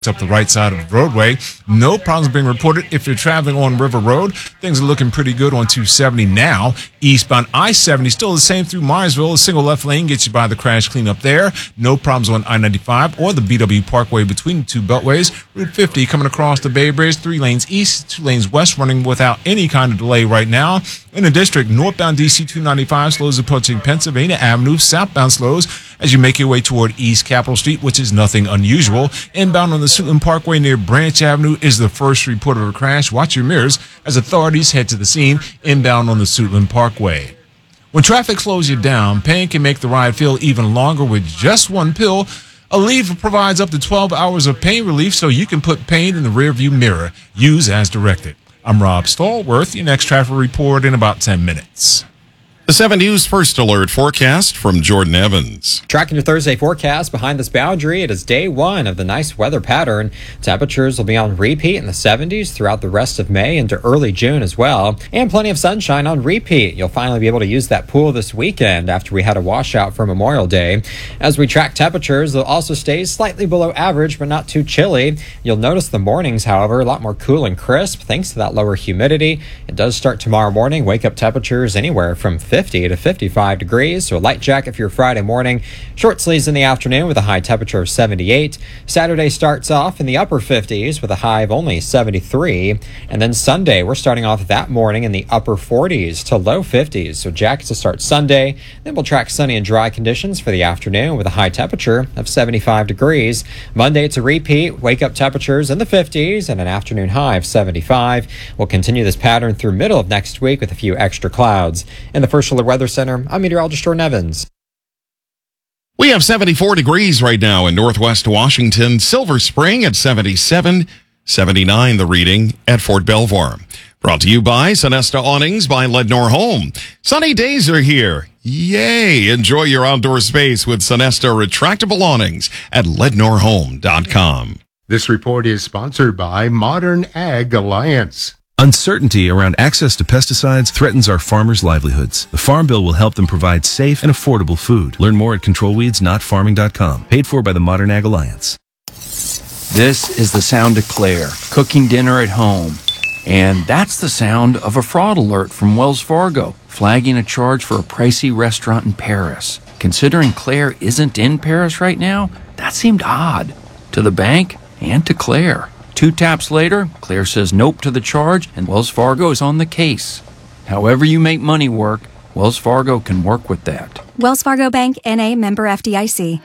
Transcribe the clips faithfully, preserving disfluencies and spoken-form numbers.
up the right side of the roadway. No problems being reported if you're traveling on River Road. Things are looking pretty good on two seventy now. Eastbound I seventy still the same through Myersville. A single left lane gets you by the crash cleanup there. No problems on I ninety-five or the B W Parkway between the two beltways. Route fifty coming across the Bay Bridge, three lanes east, two lanes west, running without any kind of delay right now. In the district, northbound D C two ninety-five slows approaching Pennsylvania Avenue. Southbound slows as you make your way toward East Capitol Street, which is nothing unusual. Inbound on the Suitland Parkway near Branch Avenue is the first report of a crash. Watch your mirrors as authorities head to the scene inbound on the Suitland Parkway. When traffic slows you down, pain can make the ride feel even longer with just one pill. Aleve provides up to twelve hours of pain relief so you can put pain in the rearview mirror. Use as directed. I'm Rob Stallworth. Your next traffic report in about ten minutes. The seven News First Alert forecast from Jordan Evans. Tracking your Thursday forecast behind this boundary, it is day one of the nice weather pattern. Temperatures will be on repeat in the seventies throughout the rest of May into early June as well. And plenty of sunshine on repeat. You'll finally be able to use that pool this weekend after we had a washout for Memorial Day. As we track temperatures, they'll also stay slightly below average, but not too chilly. You'll notice the mornings, however, a lot more cool and crisp thanks to that lower humidity. It does start tomorrow morning. Wake up temperatures anywhere from fifty to fifty-five degrees, so a light jacket for your Friday morning. Short sleeves in the afternoon with a high temperature of seventy-eight. Saturday starts off in the upper fifties with a high of only seventy-three. And then Sunday, we're starting off that morning in the upper forties to low fifties. So jackets to start Sunday. Then we'll track sunny and dry conditions for the afternoon with a high temperature of seventy-five degrees. Monday, it's a repeat. Wake up temperatures in the fifties and an afternoon high of seventy-five. We'll continue this pattern through middle of next week with a few extra clouds. In the First Alert Weather Center, I'm meteorologist Jordan Evans. We have seventy-four degrees right now in Northwest Washington. Silver Spring at seventy-seven, seventy-nine the reading at Fort Belvoir. Brought to you by Sonesta Awnings by Lednor Home. Sunny days are here. Yay! Enjoy your outdoor space with Sonesta retractable awnings at lednor home dot com. This report is sponsored by Modern Ag Alliance. Uncertainty around access to pesticides threatens our farmers' livelihoods. The Farm Bill will help them provide safe and affordable food. Learn more at control weeds not farming dot com. Paid for by the Modern Ag Alliance. This is the sound of Claire, cooking dinner at home. And that's the sound of a fraud alert from Wells Fargo, flagging a charge for a pricey restaurant in Paris. Considering Claire isn't in Paris right now, that seemed odd. To the bank and to Claire. Two taps later, Claire says nope to the charge, and Wells Fargo is on the case. However you make money work, Wells Fargo can work with that. Wells Fargo Bank, N A, member F D I C.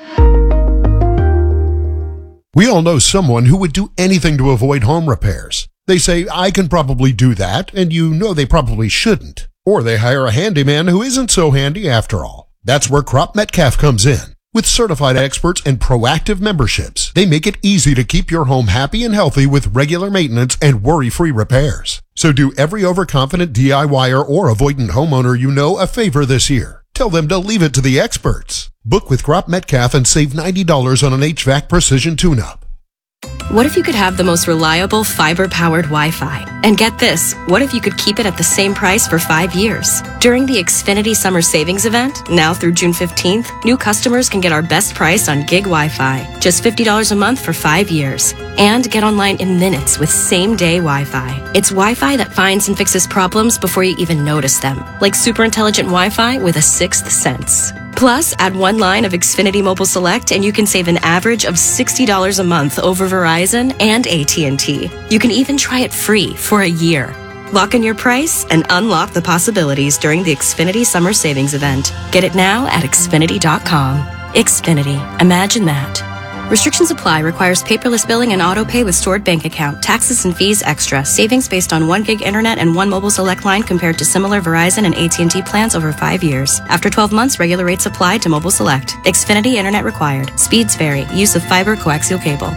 We all know someone who would do anything to avoid home repairs. They say, I can probably do that, and you know they probably shouldn't. Or they hire a handyman who isn't so handy after all. That's where Crop Metcalf comes in. With certified experts and proactive memberships, they make it easy to keep your home happy and healthy with regular maintenance and worry-free repairs. So do every overconfident DIYer or avoidant homeowner you know a favor this year. Tell them to leave it to the experts. Book with Crop Metcalf and save ninety dollars on an H V A C Precision tune-up. What if you could have the most reliable fiber-powered Wi-Fi? And get this, what if you could keep it at the same price for five years? During the Xfinity Summer Savings Event, now through June fifteenth, new customers can get our best price on gig Wi-Fi, just fifty dollars a month for five years. And get online in minutes with same-day Wi-Fi. It's Wi-Fi that finds and fixes problems before you even notice them, like super intelligent Wi-Fi with a sixth sense. Plus, add one line of Xfinity Mobile Select and you can save an average of sixty dollars a month over Verizon and A T and T. You can even try it free for a year. Lock in your price and unlock the possibilities during the Xfinity Summer Savings Event. Get it now at Xfinity dot com. Xfinity. Imagine that. Restrictions apply. Requires paperless billing and auto pay with stored bank account. Taxes and fees extra. Savings based on one gig internet and one mobile select line compared to similar Verizon and A T and T plans over five years. After twelve months, regular rates apply to mobile select. Xfinity internet required. Speeds vary. Use of fiber coaxial cable.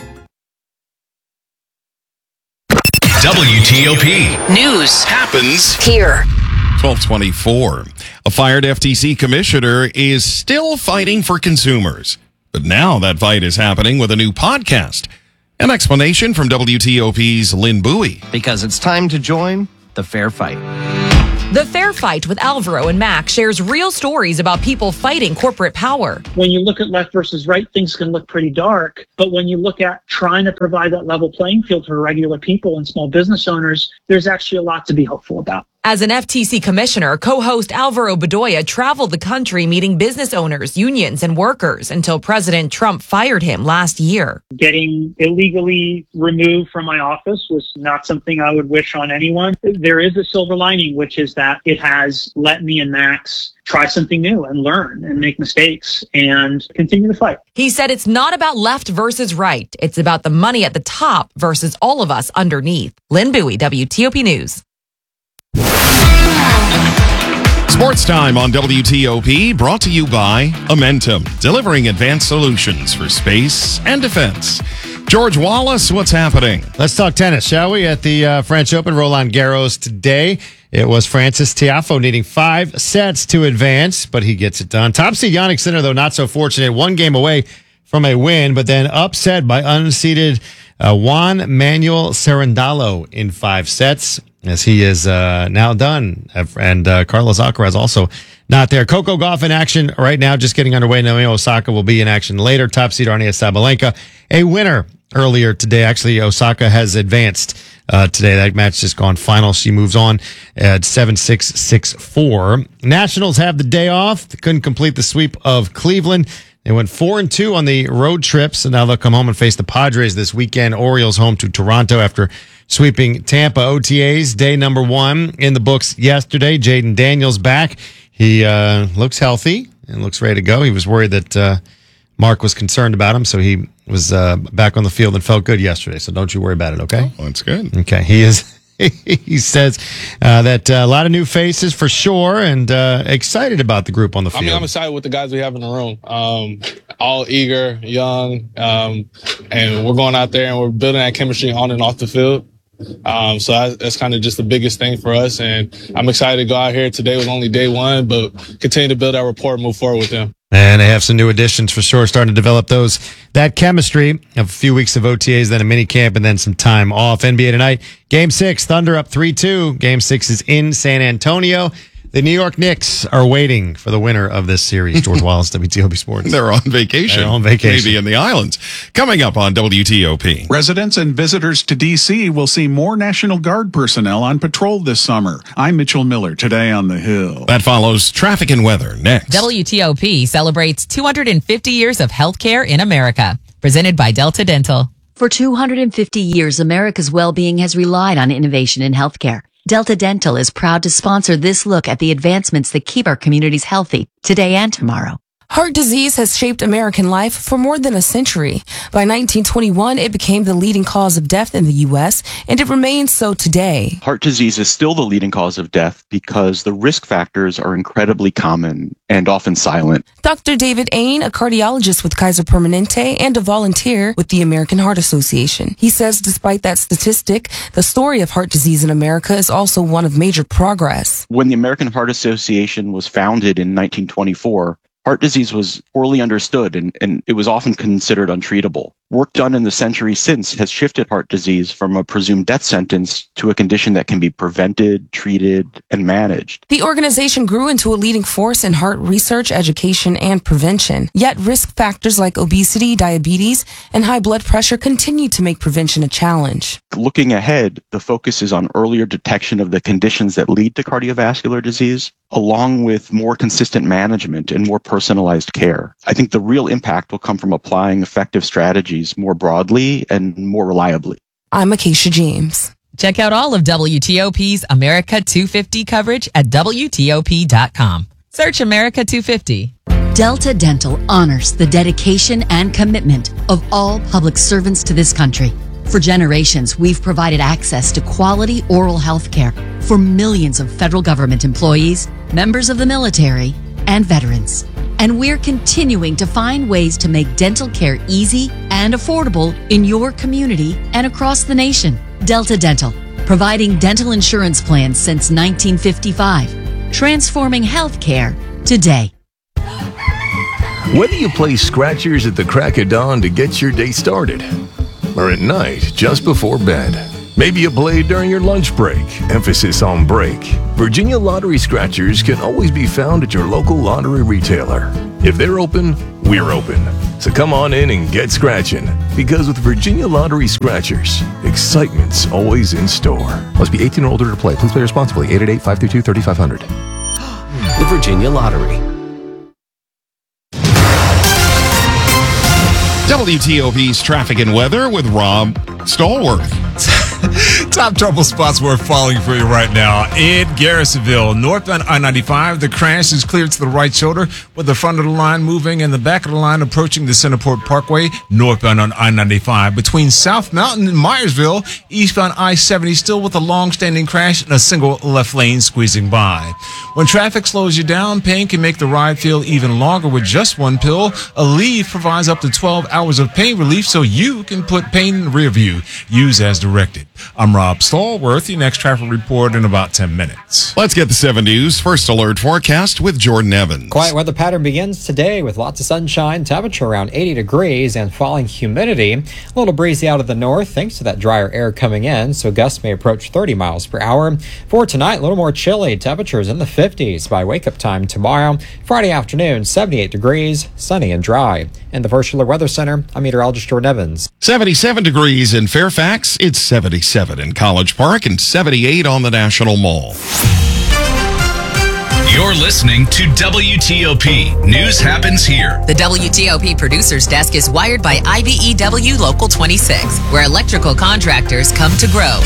W T O P. News happens here. twelve twenty-four. A fired F T C commissioner is still fighting for consumers. But now that fight is happening with a new podcast. An explanation from W T O P's Lynn Bowie. Because it's time to join the fair fight. The Fair Fight with Alvaro and Mac shares real stories about people fighting corporate power. When you look at left versus right, things can look pretty dark. But when you look at trying to provide that level playing field for regular people and small business owners, there's actually a lot to be hopeful about. As an F T C commissioner, co-host Alvaro Bedoya traveled the country meeting business owners, unions, and workers until President Trump fired him last year. Getting illegally removed from my office was not something I would wish on anyone. There is a silver lining, which is that it has let me and Max try something new and learn and make mistakes and continue to fight. He said it's not about left versus right. It's about the money at the top versus all of us underneath. Lynn Bowie, W T O P News. Sports Time on W T O P, brought to you by Amentum, delivering advanced solutions for space and defense. George Wallace, what's happening? Let's talk tennis, shall we? At the uh, French Open, Roland Garros today, it was Francis Tiafoe needing five sets to advance, but he gets it done. Top seed Jannik Sinner, though, not so fortunate. One game away from a win, but then upset by unseeded uh, Juan Manuel Cerundolo in five sets, as he is uh, now done. And uh, Carlos Alcaraz also not there. Coco Gauff in action right now, just getting underway. Naomi Osaka will be in action later. Top seed Arnia Sabalenka, a winner earlier today. Actually, Osaka has advanced uh, today. That match just gone final. She moves on at seven six, six four. Nationals have the day off. They couldn't complete the sweep of Cleveland. They went four and two on the road trip, so now they'll come home and face the Padres this weekend. Orioles home to Toronto after sweeping Tampa. O T As, day number one in the books yesterday. Jaden Daniels back. He uh, looks healthy and looks ready to go. He was worried that uh, Mark was concerned about him, so he was uh, back on the field and felt good yesterday. So don't you worry about it, okay? Oh, that's good. Okay, he is. He says uh, that uh, a lot of new faces for sure, and uh, excited about the group on the field. I mean, I'm excited with the guys we have in the room. Um, all eager, young, um, and we're going out there and we're building that chemistry on and off the field. Um, so that's, that's kind of just the biggest thing for us. And I'm excited to go out here. Today was only day one, but continue to build our rapport and move forward with them. And they have some new additions for sure, starting to develop those, that chemistry. A few weeks of O T As, then a mini camp, and then some time off. N B A tonight, Game six, Thunder up three two. Game six is in San Antonio. The New York Knicks are waiting for the winner of this series. George Wallace, W T O P Sports. They're on vacation. They're on vacation. Maybe in the islands. Coming up on W T O P. Residents and visitors to D C will see more National Guard personnel on patrol this summer. I'm Mitchell Miller, today on the Hill. That follows traffic and weather next. W T O P celebrates two hundred fifty years of healthcare in America. Presented by Delta Dental. For two hundred fifty years, America's well-being has relied on innovation in healthcare. Delta Dental is proud to sponsor this look at the advancements that keep our communities healthy today and tomorrow. Heart disease has shaped American life for more than a century. By nineteen twenty-one, it became the leading cause of death in the U S, and it remains so today. Heart disease is still the leading cause of death because the risk factors are incredibly common and often silent. Doctor David Ain, a cardiologist with Kaiser Permanente and a volunteer with the American Heart Association. He says despite that statistic, the story of heart disease in America is also one of major progress. When the American Heart Association was founded in nineteen twenty-four, heart disease was poorly understood and, and it was often considered untreatable. Work done in the century since has shifted heart disease from a presumed death sentence to a condition that can be prevented, treated, and managed. The organization grew into a leading force in heart research, education, and prevention. Yet risk factors like obesity, diabetes, and high blood pressure continue to make prevention a challenge. Looking ahead, the focus is on earlier detection of the conditions that lead to cardiovascular disease, along with more consistent management and more personalized care. I think the real impact will come from applying effective strategies more broadly and more reliably. I'm Acacia James. Check out all of W T O P's America two fifty coverage at W T O P dot com. Search America two fifty. Delta Dental honors the dedication and commitment of all public servants to this country. For generations, we've provided access to quality oral health care for millions of federal government employees, members of the military, and veterans. And we're continuing to find ways to make dental care easy and affordable in your community and across the nation. Delta Dental, providing dental insurance plans since nineteen fifty-five, transforming healthcare today. Whether you play scratchers at the crack of dawn to get your day started, or at night just before bed, Maybe a play during your lunch break. Emphasis on break. Virginia Lottery Scratchers can always be found at your local lottery retailer. If they're open, we're open. So come on in and get scratching. Because with Virginia Lottery Scratchers, excitement's always in store. Must be eighteen or older to play. Please play responsibly. eight eight eight, five three two, three five zero zero. The Virginia Lottery. W T O P's traffic and weather with Rob Stallworth. Top trouble spots we're following for you right now. In Garrisonville, northbound I ninety-five, the crash is cleared to the right shoulder with the front of the line moving and the back of the line approaching the Centerport Parkway, northbound on I ninety-five. Between South Mountain and Myersville, eastbound I seventy still with a long-standing crash and a single left lane squeezing by. When traffic slows you down, pain can make the ride feel even longer with just one pill. Aleve provides up to twelve hours of pain relief so you can put pain in the rear view. Use as directed. I'm Rob Stallworth. Your next traffic report in about ten minutes. Let's get the seven News First Alert forecast with Jordan Evans. Quiet weather pattern begins today with lots of sunshine, temperature around eighty degrees, and falling humidity. A little breezy out of the north thanks to that drier air coming in, so gusts may approach thirty miles per hour. For tonight, a little more chilly. Temperatures in the fifties by wake-up time tomorrow. Friday afternoon, seventy-eight degrees, sunny and dry. In the First Alert Weather Center, I'm meteorologist Jordan Evans. seventy-seven degrees in Fairfax. It's seventy-seven in College Park and seventy-eight on the National Mall. You're listening to W T O P. News happens here. The W T O P producer's desk is wired by I B E W Local twenty-six, where electrical contractors come to grow.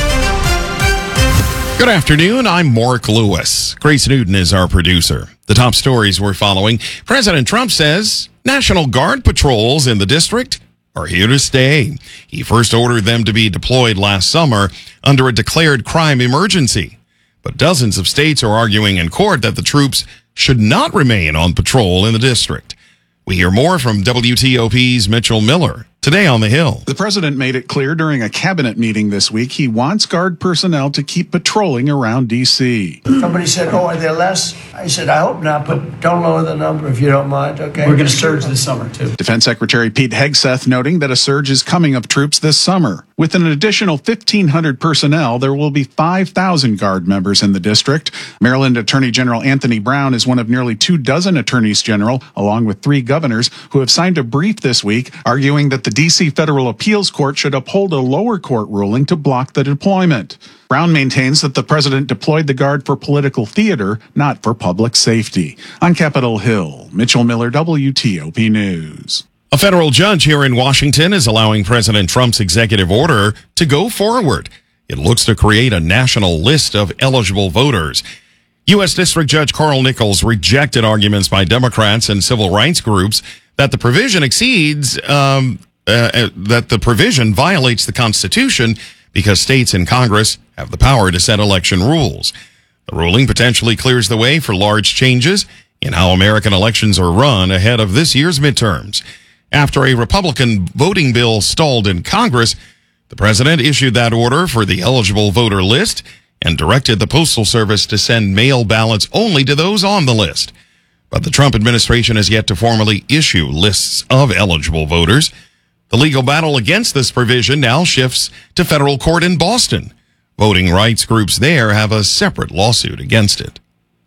Good afternoon. I'm Mark Lewis. Grace Newton is our producer. The top stories we're following. President Trump says National Guard patrols in the district are here to stay. He first ordered them to be deployed last summer under a declared crime emergency. But dozens of states are arguing in court that the troops should not remain on patrol in the district. We hear more from W T O P's Mitchell Miller today on the Hill. The president made it clear during a cabinet meeting this week he wants Guard personnel to keep patrolling around D C. Somebody said, oh, are there less? I said, I hope not, but don't lower the number if you don't mind, okay? We're going to surge this summer, too. Defense Secretary Pete Hegseth noting that a surge is coming of troops this summer. With an additional fifteen hundred personnel, there will be five thousand Guard members in the district. Maryland Attorney General Anthony Brown is one of nearly two dozen attorneys general, along with three governors, who have signed a brief this week arguing that the D C Federal Appeals Court should uphold a lower court ruling to block the deployment. Brown maintains that the president deployed the Guard for political theater, not for public safety. On Capitol Hill, Mitchell Miller, W T O P News. A federal judge here in Washington is allowing President Trump's executive order to go forward. It looks to create a national list of eligible voters. U S District Judge Carl Nichols rejected arguments by Democrats and civil rights groups that the provision exceeds, um, uh, that the provision violates the Constitution because states and Congress have the power to set election rules. The ruling potentially clears the way for large changes in how American elections are run ahead of this year's midterms. After a Republican voting bill stalled in Congress, the president issued that order for the eligible voter list and directed the Postal Service to send mail ballots only to those on the list. But the Trump administration has yet to formally issue lists of eligible voters. The legal battle against this provision now shifts to federal court in Boston. Voting rights groups there have a separate lawsuit against it.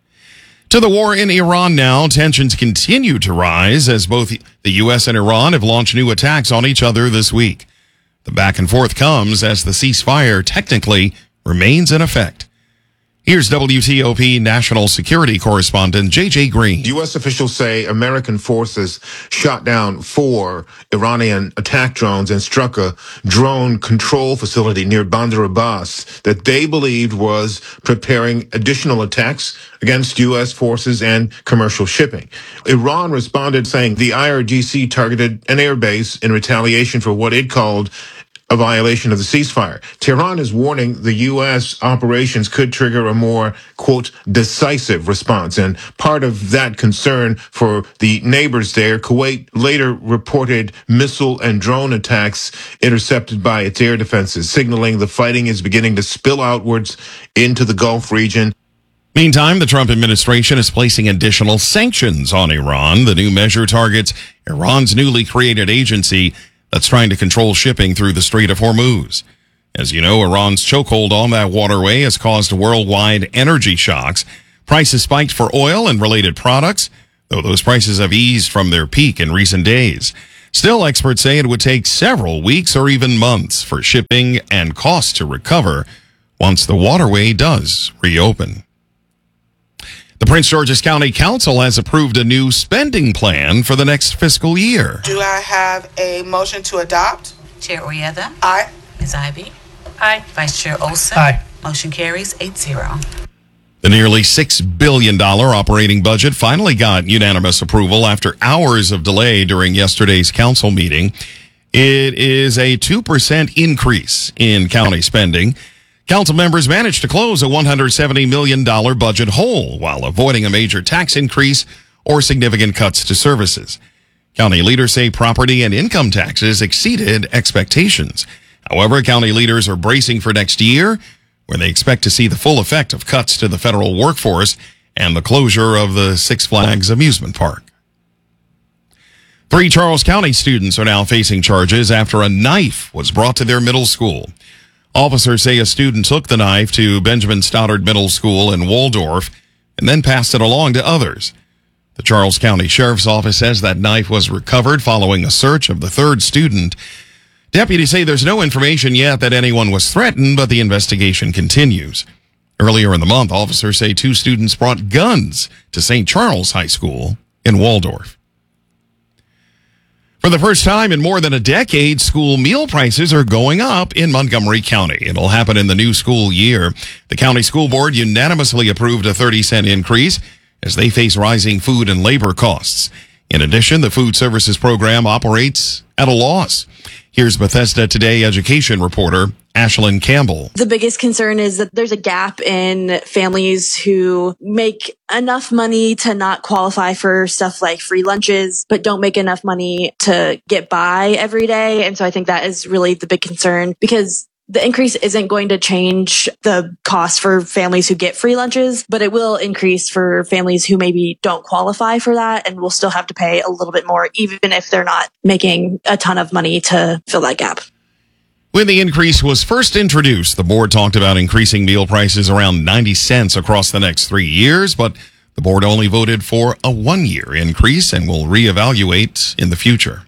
To the war in Iran now, tensions continue to rise as both the U S and Iran have launched new attacks on each other this week. The back and forth comes as the ceasefire technically remains in effect. Here's W T O P national security correspondent J J Green. U S officials say American forces shot down four Iranian attack drones and struck a drone control facility near Bandar Abbas that they believed was preparing additional attacks against U S forces and commercial shipping. Iran responded saying the I R G C targeted an airbase in retaliation for what it called a violation of the ceasefire. Tehran is warning the U S operations could trigger a more, quote, decisive response. And part of that concern for the neighbors there, Kuwait later reported missile and drone attacks intercepted by its air defenses, signaling the fighting is beginning to spill outwards into the Gulf region. Meantime, the Trump administration is placing additional sanctions on Iran. The new measure targets Iran's newly created agency that's trying to control shipping through the Strait of Hormuz. As you know, Iran's chokehold on that waterway has caused worldwide energy shocks. Prices spiked for oil and related products, though those prices have eased from their peak in recent days. Still, experts say it would take several weeks or even months for shipping and costs to recover once the waterway does reopen. The Prince George's County Council has approved a new spending plan for the next fiscal year. Do I have a motion to adopt? Chair Oyeda? Aye. Miz Ivy? Aye. Vice Chair Olson? Aye. Motion carries eight zero. The nearly six billion dollars operating budget finally got unanimous approval after hours of delay during yesterday's council meeting. It is a two percent increase in county spending. Council members managed to close a one hundred seventy million dollars budget hole while avoiding a major tax increase or significant cuts to services. County leaders say property and income taxes exceeded expectations. However, county leaders are bracing for next year, where they expect to see the full effect of cuts to the federal workforce and the closure of the Six Flags amusement park. Three Charles County students are now facing charges after a knife was brought to their middle school. Officers say a student took the knife to Benjamin Stoddard Middle School in Waldorf and then passed it along to others. The Charles County Sheriff's Office says that knife was recovered following a search of the third student. Deputies say there's no information yet that anyone was threatened, but the investigation continues. Earlier in the month, officers say two students brought guns to Saint Charles High School in Waldorf. For the first time in more than a decade, school meal prices are going up in Montgomery County. It'll happen in the new school year. The county school board unanimously approved a thirty cent increase as they face rising food and labor costs. In addition, the food services program operates at a loss. Here's Bethesda Today education reporter Ashlyn Campbell. The biggest concern is that there's a gap in families who make enough money to not qualify for stuff like free lunches, but don't make enough money to get by every day. And so I think that is really the big concern, because the increase isn't going to change the cost for families who get free lunches, but it will increase for families who maybe don't qualify for that and will still have to pay a little bit more, even if they're not making a ton of money to fill that gap. When the increase was first introduced, the board talked about increasing meal prices around ninety cents across the next three years, but the board only voted for a one-year increase and will reevaluate in the future.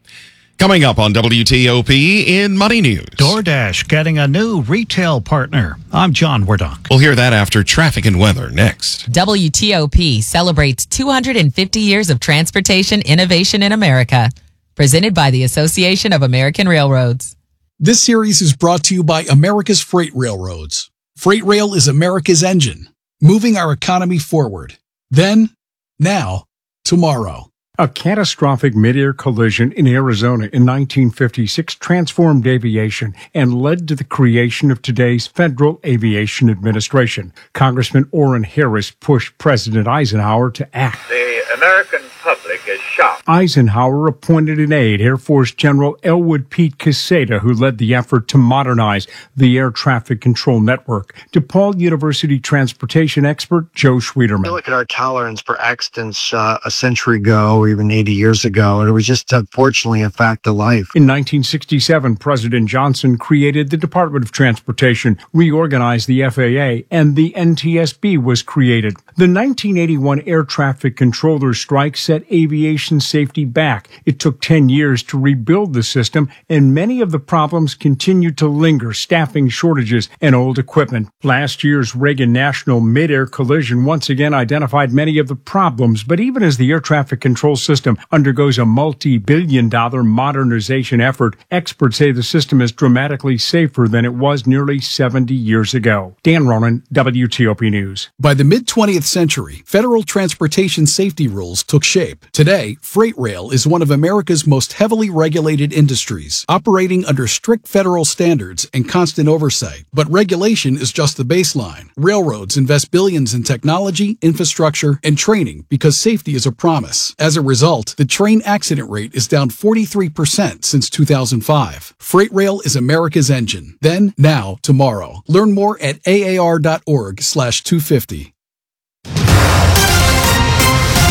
Coming up on W T O P in Money News. DoorDash getting a new retail partner. I'm John Wardonk. We'll hear that after traffic and weather next. W T O P celebrates two hundred fifty years of transportation innovation in America. Presented by the Association of American Railroads. This series is brought to you by America's Freight Railroads. Freight Rail is America's engine, moving our economy forward. Then, now, tomorrow. A catastrophic mid-air collision in Arizona in nineteen fifty-six transformed aviation and led to the creation of today's Federal Aviation Administration. Congressman Orrin Harris pushed President Eisenhower to act. The American public is shocked. Eisenhower appointed an aide, Air Force General Elwood Pete Quesada, who led the effort to modernize the air traffic control network. DePaul University transportation expert Joe Schwederman. You look at our tolerance for accidents uh, a century ago, even eighty years ago, and it was just unfortunately a fact of life. In nineteen sixty-seven, President Johnson created the Department of Transportation, reorganized the F A A, and the N T S B was created. The nineteen eighty-one air traffic controller strike set aviation safety back. It took ten years to rebuild the system, and many of the problems continue to linger: staffing shortages and old equipment. Last year's Reagan National mid-air collision once again identified many of the problems, but even as the air traffic control system undergoes a multi-billion dollar modernization effort, experts say the system is dramatically safer than it was nearly seventy years ago. Dan Ronan, W T O P News. By the mid-twentieth century, federal transportation safety rules took shape. Today, freight rail is one of America's most heavily regulated industries, operating under strict federal standards and constant oversight. But regulation is just the baseline. Railroads invest billions in technology, infrastructure, and training because safety is a promise. As a result, the train accident rate is down forty-three percent since two thousand five. Freight rail is America's engine. Then, now, tomorrow. Learn more at A A R dot org slash two fifty.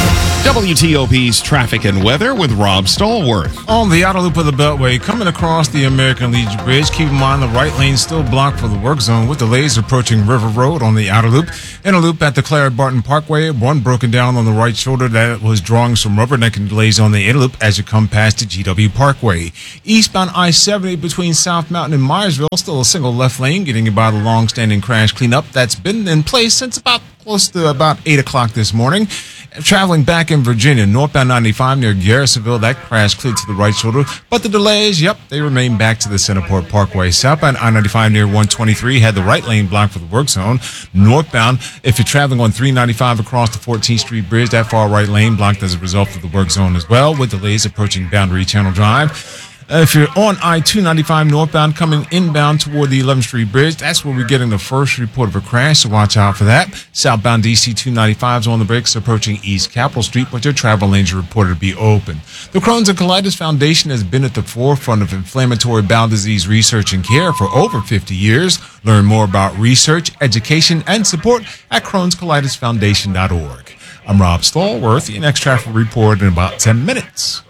W T O P's traffic and weather with Rob Stallworth. On the outer loop of the Beltway, coming across the American Legion Bridge, keep in mind the right lane still blocked for the work zone with delays approaching River Road on the outer loop. Inner loop at the Claire Barton Parkway, one broken down on the right shoulder that was drawing some rubbernecking delays on the inner loop as you come past the G W Parkway. Eastbound I seventy between South Mountain and Myersville, still a single left lane getting you by the long-standing crash cleanup that's been in place since about close to about eight o'clock this morning. Traveling back in Virginia, northbound ninety-five near Garrisonville, that crash cleared to the right shoulder, but the delays, yep, they remain back to the Centerport Parkway. Southbound I ninety-five near one twenty-three had the right lane blocked for the work zone. Northbound, if you're traveling on three ninety-five across the fourteenth Street Bridge, that far right lane blocked as a result of the work zone as well, with delays approaching Boundary Channel Drive. Uh, if you're on I two ninety-five northbound coming inbound toward the eleventh Street Bridge, that's where we're getting the first report of a crash, so watch out for that. Southbound D C two ninety-five is on the brakes approaching East Capitol Street, but your travel lanes are reported to be open. The Crohn's and Colitis Foundation has been at the forefront of inflammatory bowel disease research and care for over fifty years. Learn more about research, education, and support at crohns colitis foundation dot org. I'm Rob Stallworth. Your next traffic report in about ten minutes.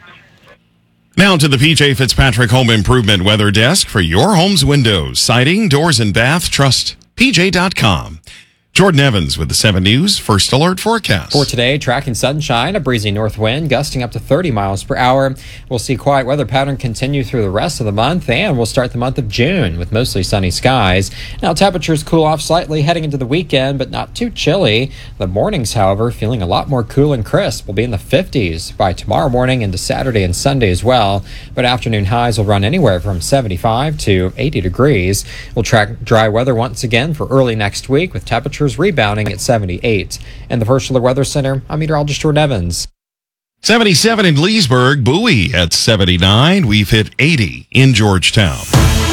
Now to the P J Fitzpatrick Home Improvement Weather Desk for your home's windows, siding, doors, and bath. Trust P J dot com. Jordan Evans with the seven News First Alert Forecast. For today, tracking sunshine, a breezy north wind gusting up to thirty miles per hour. We'll see quiet weather pattern continue through the rest of the month, and we'll start the month of June with mostly sunny skies. Now, temperatures cool off slightly heading into the weekend, but not too chilly. The mornings, however, feeling a lot more cool and crisp. Will be in the fifties by tomorrow morning into Saturday and Sunday as well. But afternoon highs will run anywhere from seventy-five to eighty degrees. We'll track dry weather once again for early next week with temperatures rebounding at seventy-eight. In the First Alert Weather Center, I'm meteorologist Jordan Evans. seventy-seven in Leesburg, Bowie at seventy-nine. We've hit eighty in Georgetown.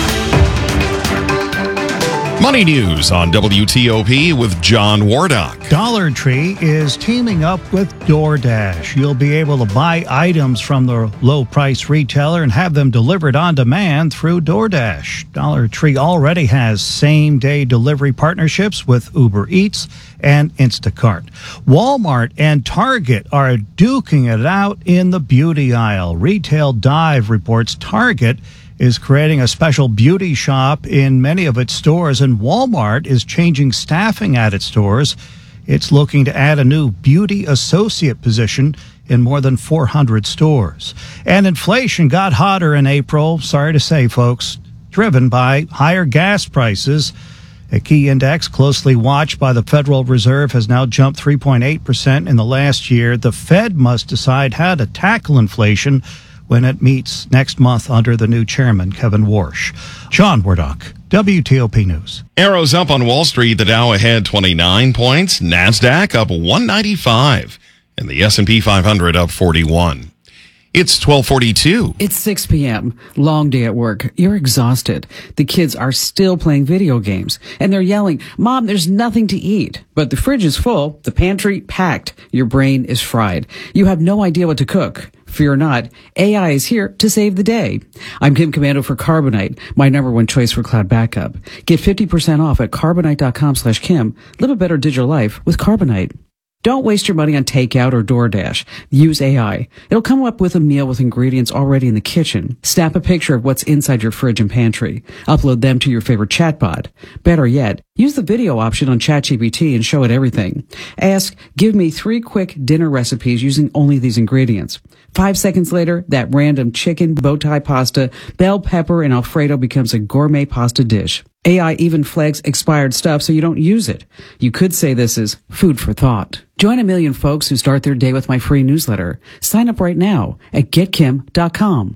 Money News on W T O P with John Wardock. Dollar Tree is teaming up with DoorDash. You'll be able to buy items from the low-price retailer and have them delivered on demand through DoorDash. Dollar Tree already has same-day delivery partnerships with Uber Eats and Instacart. Walmart and Target are duking it out in the beauty aisle. Retail Dive reports Target is creating a special beauty shop in many of its stores, and Walmart is changing staffing at its stores. It's looking to add a new beauty associate position in more than four hundred stores. And inflation got hotter in April, sorry to say, folks, driven by higher gas prices. A key index closely watched by the Federal Reserve has now jumped three point eight percent in the last year. The Fed must decide how to tackle inflation when it meets next month under the new chairman, Kevin Warsh. John Wardock, W T O P News. Arrows up on Wall Street. The Dow ahead twenty-nine points. NASDAQ up one ninety-five. And the S and P five hundred up forty-one. It's twelve forty-two. It's six p.m. Long day at work. You're exhausted. The kids are still playing video games. And they're yelling, "Mom, there's nothing to eat." But the fridge is full. The pantry packed. Your brain is fried. You have no idea what to cook. Fear not, A I is here to save the day. I'm Kim Commando for Carbonite, my number one choice for cloud backup. Get fifty percent off at carbonite.com slash Kim. Live a better digital life with Carbonite. Don't waste your money on takeout or DoorDash. Use A I. It'll come up with a meal with ingredients already in the kitchen. Snap a picture of what's inside your fridge and pantry. Upload them to your favorite chatbot. Better yet, use the video option on ChatGPT and show it everything. Ask, give me three quick dinner recipes using only these ingredients. Five seconds later, that random chicken, bow tie pasta, bell pepper, and Alfredo becomes a gourmet pasta dish. A I even flags expired stuff so you don't use it. You could say this is food for thought. Join a million folks who start their day with my free newsletter. Sign up right now at get kim dot com.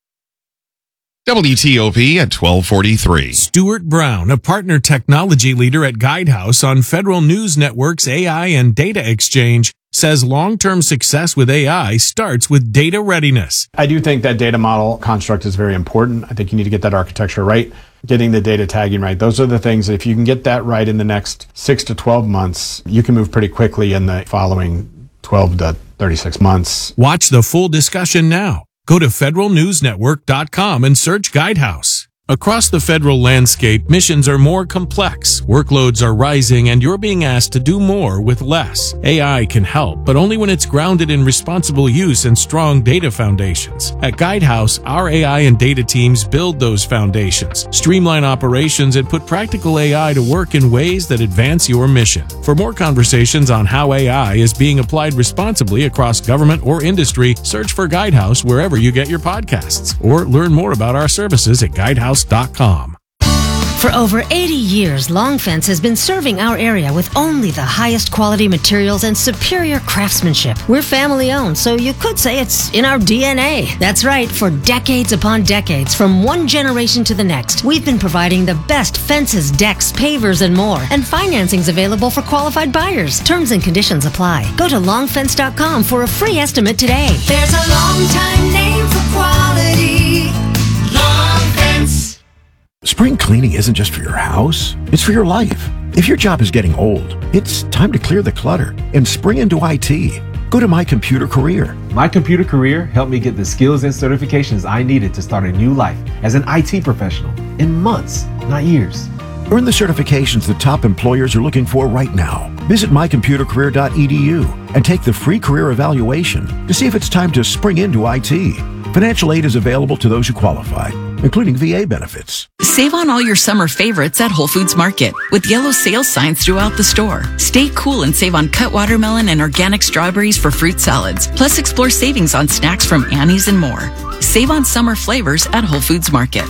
W T O P at twelve forty-three. Stuart Brown, a partner technology leader at Guidehouse on Federal News Network's A I and Data Exchange, says long-term success with A I starts with data readiness. I do think that data model construct is very important. I think you need to get that architecture right, getting the data tagging right. Those are the things that if you can get that right in the next six to twelve months, you can move pretty quickly in the following twelve to thirty-six months. Watch the full discussion now. Go to federal news network dot com and search Guidehouse. Across the federal landscape, missions are more complex, workloads are rising, and you're being asked to do more with less. A I can help, but only when it's grounded in responsible use and strong data foundations. At Guidehouse, our A I and data teams build those foundations, streamline operations, and put practical A I to work in ways that advance your mission. For more conversations on how A I is being applied responsibly across government or industry, search for Guidehouse wherever you get your podcasts, or learn more about our services at guidehouse dot com. For over eighty years, Long Fence has been serving our area with only the highest quality materials and superior craftsmanship. We're family owned, so you could say it's in our D N A. That's right, for decades upon decades, from one generation to the next, we've been providing the best fences, decks, pavers, and more. And financing's available for qualified buyers. Terms and conditions apply. Go to long fence dot com for a free estimate today. There's a long time name for quality. Long Fence. Spring cleaning isn't just for your house, it's for your life. If your job is getting old, it's time to clear the clutter and spring into I T. Go to My Computer Career. My Computer Career helped me get the skills and certifications I needed to start a new life as an I T professional in months, not years. Earn the certifications that top employers are looking for right now. Visit my computer career dot e d u and take the free career evaluation to see if it's time to spring into I T. Financial aid is available to those who qualify, including V A benefits. Save on all your summer favorites at Whole Foods Market with yellow sales signs throughout the store. Stay cool and save on cut watermelon and organic strawberries for fruit salads. Plus, explore savings on snacks from Annie's and more. Save on summer flavors at Whole Foods Market.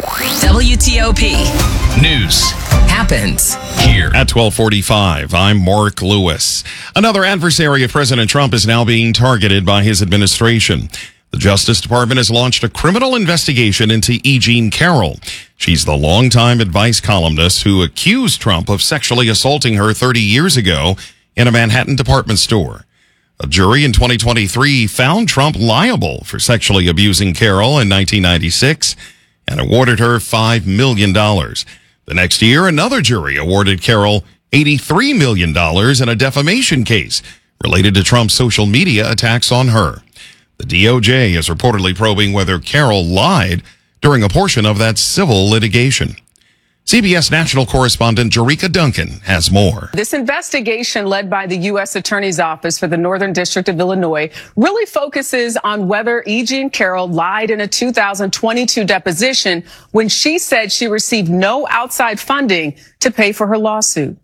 W T O P News happens here at twelve forty-five. I'm Mark Lewis. Another adversary of President Trump is now being targeted by his administration. The Justice Department has launched a criminal investigation into E. Jean Carroll. She's the longtime advice columnist who accused Trump of sexually assaulting her thirty years ago in a Manhattan department store. A jury in twenty twenty-three found Trump liable for sexually abusing Carroll in nineteen ninety-six and awarded her five million dollars. The next year, another jury awarded Carroll eighty-three million dollars in a defamation case related to Trump's social media attacks on her. The D O J is reportedly probing whether Carroll lied during a portion of that civil litigation. C B S national correspondent Jerika Duncan has more. This investigation led by the U S Attorney's Office for the Northern District of Illinois really focuses on whether E. Jean Carroll lied in a two thousand twenty-two deposition when she said she received no outside funding to pay for her lawsuit.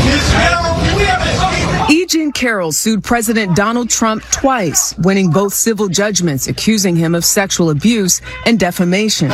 E. Jean Carroll sued President Donald Trump twice, winning both civil judgments accusing him of sexual abuse and defamation.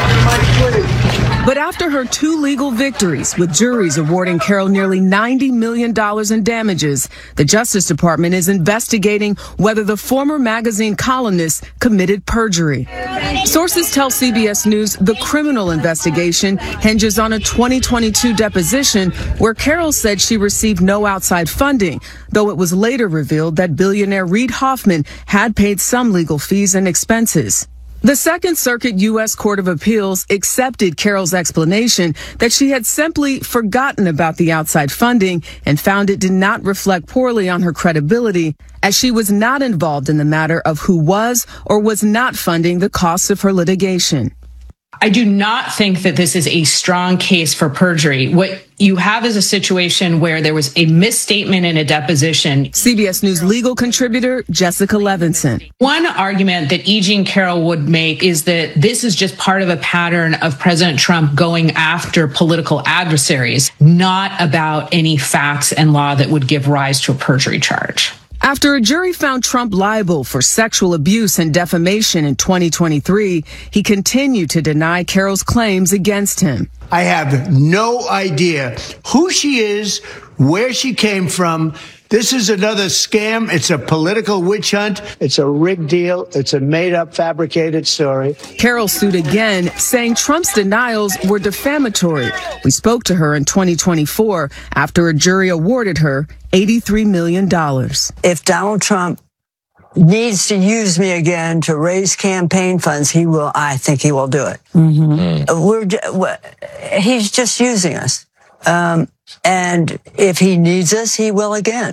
But after her two legal victories, with juries awarding Carroll nearly ninety million dollars in damages, the Justice Department is investigating whether the former magazine columnist committed perjury. Sources tell C B S News the criminal investigation hinges on a twenty twenty-two deposition where Carroll said she received no outside funding, though it was later revealed that billionaire Reid Hoffman had paid some legal fees and expenses. The Second Circuit U S Court of Appeals accepted Carroll's explanation that she had simply forgotten about the outside funding and found it did not reflect poorly on her credibility, as she was not involved in the matter of who was or was not funding the costs of her litigation. I do not think that this is a strong case for perjury. What you have is a situation where there was a misstatement in a deposition. C B S News legal contributor Jessica Levinson. One argument that E. Jean Carroll would make is that this is just part of a pattern of President Trump going after political adversaries, not about any facts and law that would give rise to a perjury charge. After a jury found Trump liable for sexual abuse and defamation in twenty twenty-three, he continued to deny Carroll's claims against him. I have no idea who she is, where she came from. This is another scam. It's a political witch hunt. It's a rigged deal. It's a made-up, fabricated story. Carroll sued again, saying Trump's denials were defamatory. We spoke to her in twenty twenty-four after a jury awarded her eighty-three million dollars. If Donald Trump needs to use me again to raise campaign funds, he will. I think he will do it. Mm-hmm. We're, he's just using us. Um, and if he needs us, he will again.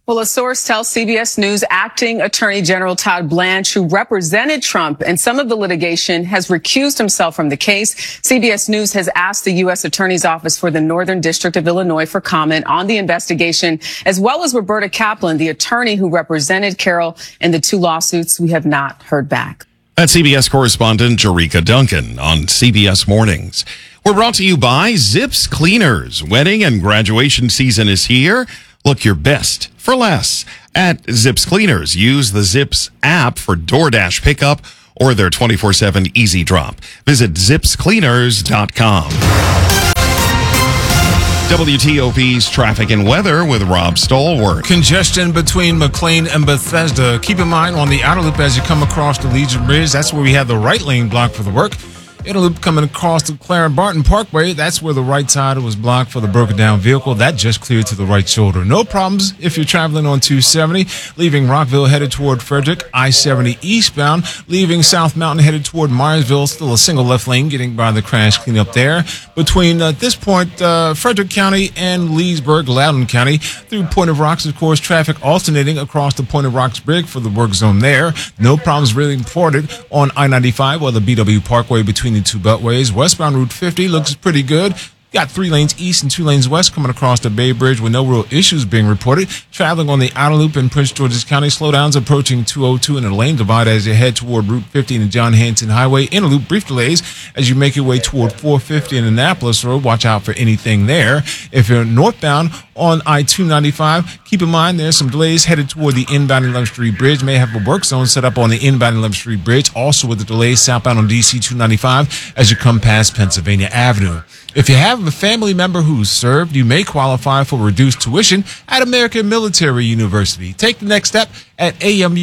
Well, a source tells C B S News acting Attorney General Todd Blanche, who represented Trump in some of the litigation, has recused himself from the case. C B S News has asked the U S Attorney's Office for the Northern District of Illinois for comment on the investigation, as well as Roberta Kaplan, the attorney who represented Carroll in the two lawsuits. We have not heard back. That's C B S correspondent Jerika Duncan on C B S Mornings. We're brought to you by Zips Cleaners. Wedding and graduation season is here. Look your best for less at Zips Cleaners. Use the Zips app for DoorDash pickup or their twenty-four seven Easy Drop. Visit zips cleaners dot com. W T O P's traffic and weather with Rob Stallworth. Congestion between McLean and Bethesda. Keep in mind on the outer loop as you come across the Legion Bridge, that's where we have the right lane blocked for the work. Inner loop coming across the Clarence Barton Parkway, that's where the right side was blocked for the broken down vehicle. That just cleared to the right shoulder. No problems if you're traveling on two seventy, leaving Rockville headed toward Frederick, I seventy eastbound, leaving South Mountain headed toward Myersville, still a single left lane getting by the crash cleanup there. Between uh, this point, uh, Frederick County and Leesburg, Loudoun County, through Point of Rocks, of course, traffic alternating across the Point of Rocks Bridge for the work zone there. No problems really reported on I ninety-five or the B W Parkway between the two beltways. Westbound Route fifty looks pretty good. Got three lanes east and two lanes west coming across the Bay Bridge with no real issues being reported. Traveling on the outer loop in Prince George's County, slowdowns approaching two oh two in a lane divide as you head toward Route fifty and the John Hanson Highway. Inner loop brief delays as you make your way toward four fifty and Annapolis Road. Watch out for anything there. If you're northbound on I two ninety-five, keep in mind there's some delays headed toward the inbound eleventh Street Bridge. May have a work zone set up on the inbound eleventh Street Bridge. Also with the delays southbound on D C two ninety-five as you come past Pennsylvania Avenue. If you have a family member who's served, you may qualify for reduced tuition at American Military University. Take the next step at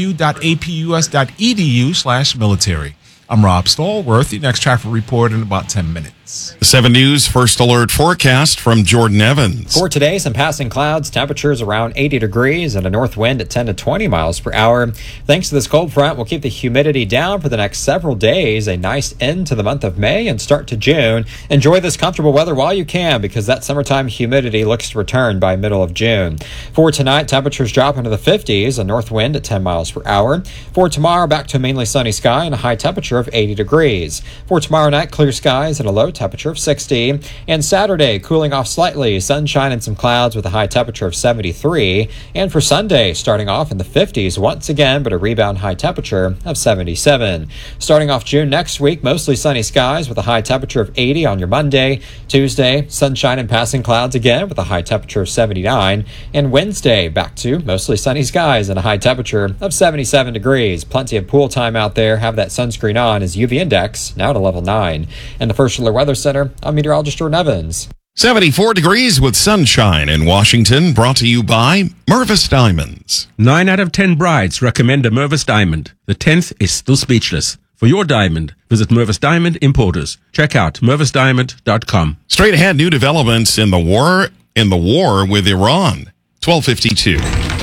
amu.apus.edu slash military. I'm Rob Stallworth. Your next traffic report in about ten minutes. seven News First Alert forecast from Jordan Evans. For today, some passing clouds, temperatures around eighty degrees and a north wind at ten to twenty miles per hour. Thanks to this cold front, we'll keep the humidity down for the next several days. A nice end to the month of May and start to June. Enjoy this comfortable weather while you can because that summertime humidity looks to return by middle of June. For tonight, temperatures drop into the fifties, a north wind at ten miles per hour. For tomorrow, back to a mainly sunny sky and a high temperature of eighty degrees. For tomorrow night, clear skies and a low temperature of sixty. And Saturday, cooling off slightly, sunshine and some clouds with a high temperature of seventy-three. And for Sunday, starting off in the fifties once again, but a rebound high temperature of seventy-seven. Starting off June next week, mostly sunny skies with a high temperature of eighty on your Monday. Tuesday, sunshine and passing clouds again with a high temperature of seventy-nine. And Wednesday, back to mostly sunny skies and a high temperature of seventy-seven degrees. Plenty of pool time out there. Have that sunscreen on as U V index now to level nine. And the First Alert Weather Center, I'm meteorologist Jordan Evans. seventy-four degrees with sunshine in Washington, brought to you by Mervis Diamonds. Nine out of ten brides recommend a Mervis Diamond. The tenth is still speechless. For your diamond, visit Mervis Diamond Importers. Check out mervis diamond dot com. Straight ahead, new developments in the war in the war with Iran. twelve fifty-two.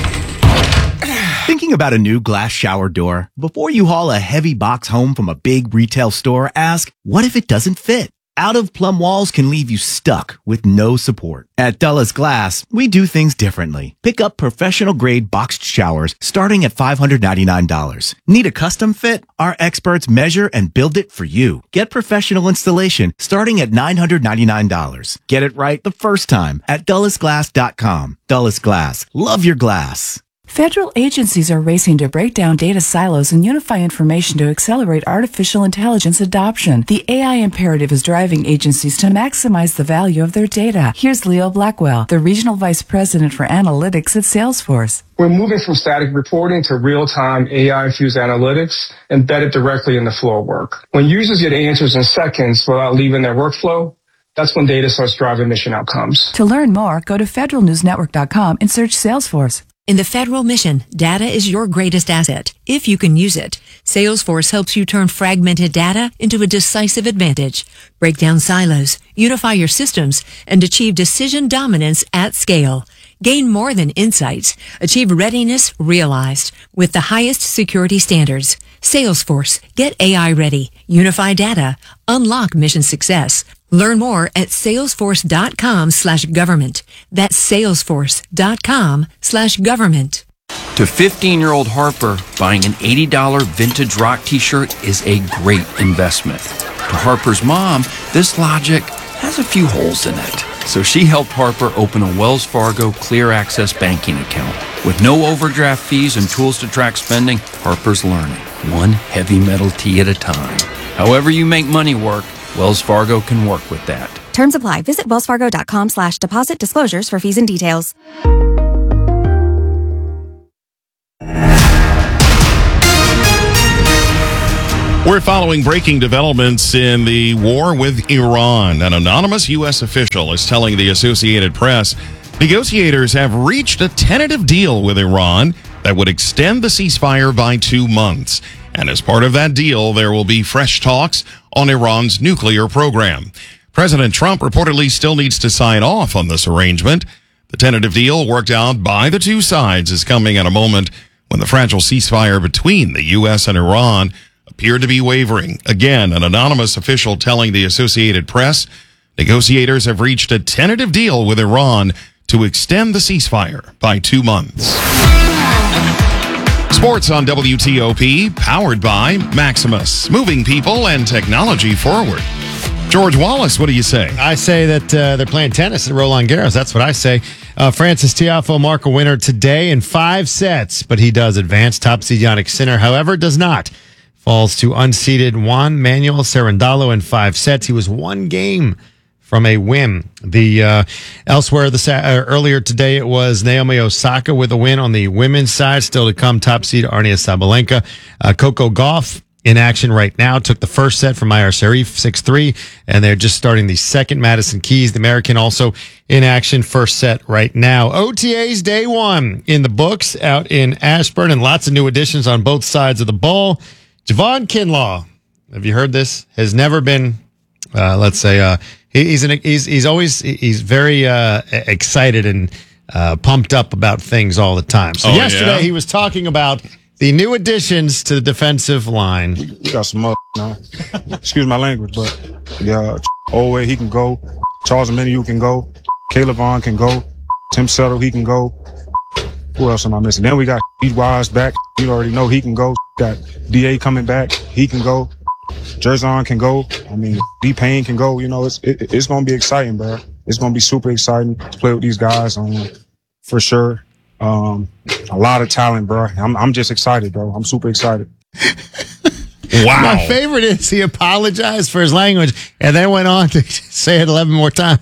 Thinking about a new glass shower door? Before you haul a heavy box home from a big retail store, ask, what if it doesn't fit? Out-of-plumb walls can leave you stuck with no support. At Dulles Glass, we do things differently. Pick up professional-grade boxed showers starting at five hundred ninety-nine dollars. Need a custom fit? Our experts measure and build it for you. Get professional installation starting at nine hundred ninety-nine dollars. Get it right the first time at dulles glass dot com. Dulles Glass. Love your glass. Federal agencies are racing to break down data silos and unify information to accelerate artificial intelligence adoption. The A I imperative is driving agencies to maximize the value of their data. Here's Leo Blackwell, the Regional Vice President for Analytics at Salesforce. We're moving from static reporting to real-time A I-infused analytics embedded directly in the flow of work. When users get answers in seconds without leaving their workflow, that's when data starts driving mission outcomes. To learn more, go to federal news network dot com and search Salesforce. In the federal mission, data is your greatest asset, if you can use it. Salesforce helps you turn fragmented data into a decisive advantage. Break down silos, unify your systems, and achieve decision dominance at scale. Gain more than insights. Achieve readiness realized with the highest security standards. Salesforce. Get A I ready. Unify data. Unlock mission success. Learn more at salesforce.com slash government. That's salesforce.com slash government. To fifteen-year-old Harper, buying an eighty dollars vintage rock t-shirt is a great investment. To Harper's mom, this logic has a few holes in it. So she helped Harper open a Wells Fargo Clear Access banking account. With no overdraft fees and tools to track spending, Harper's learning, one heavy metal tee at a time. However you make money work, Wells Fargo can work with that. Terms apply. Visit wellsfargo.com slash deposit disclosures for fees and details. We're following breaking developments in the war with Iran. An anonymous U S official is telling the Associated Press negotiators have reached a tentative deal with Iran that would extend the ceasefire by two months. And as part of that deal, there will be fresh talks on Iran's nuclear program. President Trump reportedly still needs to sign off on this arrangement. The tentative deal worked out by the two sides is coming at a moment when the fragile ceasefire between the U S and Iran appeared to be wavering. Again, an anonymous official telling the Associated Press negotiators have reached a tentative deal with Iran to extend the ceasefire by two months. Sports on W T O P, powered by Maximus, moving people and technology forward. George Wallace, what do you say? I say that uh, they're playing tennis at Roland Garros. That's what I say. Uh, Francis Tiafoe mark a winner today in five sets, but he does advance. Top seed Jannik Sinner, however, does not. Falls to unseeded Juan Manuel Cerundolo in five sets. He was one game from a win. The uh, elsewhere the uh, earlier today it was Naomi Osaka with a win on the women's side. Still to come, top seed Arnia Sabalenka. Uh, Coco Gauff in action right now. Took the first set from Mayar Sharif six three, and they're just starting the second. Madison Keys, the American, also in action. First set right now. O T As day one in the books out in Ashburn, and lots of new additions on both sides of the ball. Javon Kinlaw, have you heard this? Has never been, uh, let's say, uh, he, he's an, he's he's always he's very uh, excited and uh, pumped up about things all the time. So Oh, yesterday yeah? he was talking about the new additions to the defensive line. We got some mother now. Excuse my language, but yeah, Owe, he can go. Charles Omenihu can go. Caleb Vaughn can go. Tim Settle, he can go. Who else am I missing? Then we got Pete Wise back. You already know he can go. Got D A coming back. He can go. Jerzon can go. I mean, D Payne can go. You know, it's it, it's going to be exciting, bro. It's going to be super exciting to play with these guys, um, for sure. Um, a lot of talent, bro. I'm I'm just excited, bro. I'm super excited. Wow. My favorite is he apologized for his language and then went on to say it eleven more times.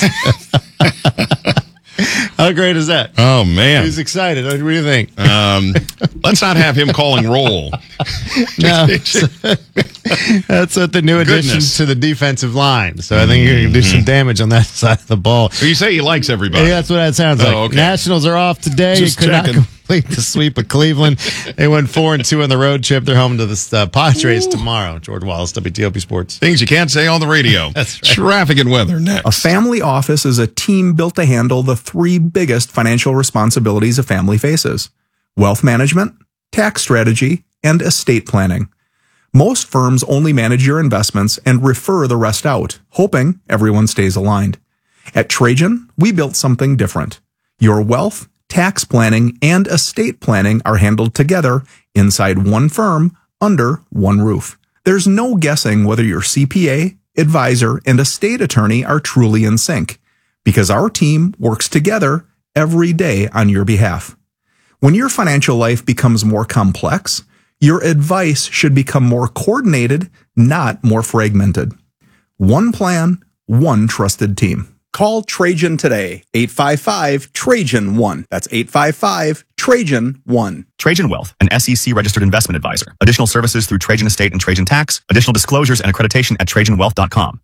How great is that? Oh, man. He's excited. What do you think? Um, let's not have him calling roll. No. That's what the new addition Goodness. to the defensive line. So I think you're going to do some damage on that side of the ball. So you say he likes everybody. Yeah, that's what that sounds Oh, like. okay. Nationals are off today. Just Could not checking. complete the sweep of Cleveland. They went four and two on the road trip. They're home to the uh, Padres tomorrow. George Wallace, W T O P Sports. Things you can't say on the radio. That's right. Traffic and weather next. A family office is a team built to handle the three biggest financial responsibilities a family faces: wealth management, tax strategy, and estate planning. Most firms only manage your investments and refer the rest out, hoping everyone stays aligned. At Trajan, we built something different. Your wealth, tax planning, and estate planning are handled together inside one firm under one roof. There's no guessing whether your C P A, advisor, and estate attorney are truly in sync, because our team works together every day on your behalf. When your financial life becomes more complex, your advice should become more coordinated, not more fragmented. One plan, one trusted team. Call Trajan today, eight five five, Trajan one. That's eight five five, Trajan one. Trajan Wealth, an S E C-registered investment advisor. Additional services through Trajan Estate and Trajan Tax. Additional disclosures and accreditation at trajan wealth dot com.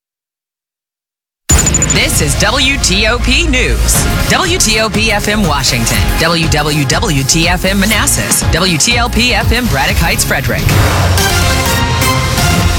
This is W T O P News. W T O P F M Washington. W W W T F M Manassas. W T L P F M Braddock Heights, Frederick.